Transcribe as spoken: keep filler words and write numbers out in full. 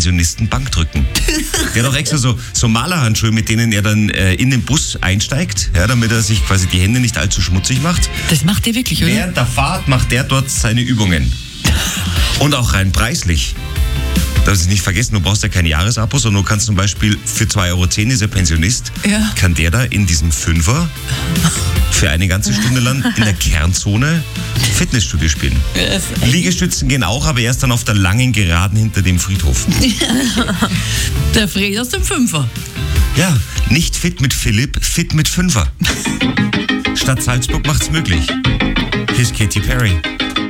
Pensionisten Bankdrücken. Der hat auch extra so, so Malerhandschuhe, mit denen er dann äh, in den Bus einsteigt, ja, damit er sich quasi die Hände nicht allzu schmutzig macht. Das macht er wirklich, oder? Während der Fahrt macht der dort seine Übungen. Und auch rein preislich. Darfst du nicht vergessen, du brauchst ja kein Jahresabo, sondern du kannst zum Beispiel für zwei Euro zehn, ist er Pensionist, Ja. kann der da in diesem Fünfer für eine ganze Stunde lang in der Kernzone Fitnessstudio spielen. Liegestützen gehen auch, aber erst dann auf der langen Geraden hinter dem Friedhof. Der Fred aus dem Fünfer. Ja, nicht fit mit Philipp, fit mit Fünfer. Stadt Salzburg macht's möglich. Hier ist Katy Perry.